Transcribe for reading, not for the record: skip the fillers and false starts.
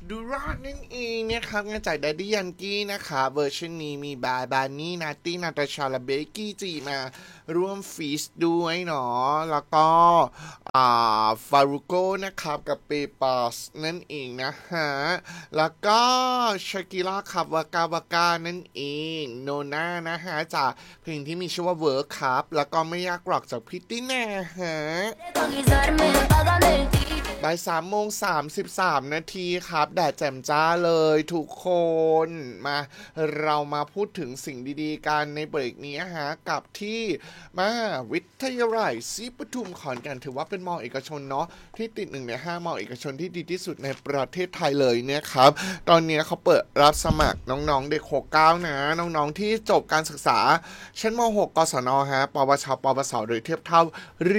ดูรอดนั่นเองนะครับงานจาก Daddy Yankee นะคะเวอร์ชันนี้มีบานี่นาตี้นาตาชาและเบกกี้จีมาร่วมฟีสด้วยเนาะแล้วก็ฟารุโกนะครับกับเปปาสนั่นเองนะฮะแล้วก็ชากิล่าครับวากานั่นเองโนนานะฮะจากเพลงที่มีชื่อว่าเวิร์คครับแล้วก็ไม่ยากหรอกจากพิตตี้นาฮะบ่าย 3 โมง 33 นาทีครับแดดแจ่มจ้าเลยทุกคนมาเรามาพูดถึงสิ่งดีๆกันในเบรกนี้ฮะกับที่มาวิทยาลัยศรีปทุมขอนแก่นถือว่าเป็นมอเอกชนเนาะที่ติด1 ใน 5มอเอกชนที่ดีที่สุดในประเทศไทยเลยเนี่ยครับตอนนี้เขาเปิดรับสมัครน้องๆเด็ก69นะน้องๆที่จบการศึกษาชั้นม .6 กศนฮะปวชปวสหรือเทียบเท่า